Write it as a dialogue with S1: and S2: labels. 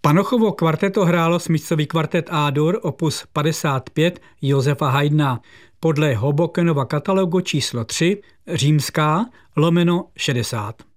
S1: Panochovo kvarteto hrálo smyčcový kvartet A-dur opus 55 Josefa Haydna podle Hobokenova katalogu číslo 3 římská /60.